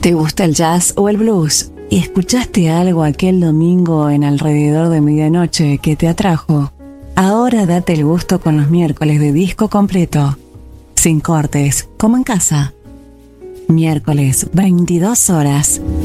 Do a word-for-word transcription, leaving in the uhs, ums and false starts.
¿Te gusta el jazz o el blues? ¿Y escuchaste algo aquel domingo en alrededor de medianoche que te atrajo? Ahora date el gusto con los miércoles de disco completo. Sin cortes, como en casa. Miércoles, veintidós horas.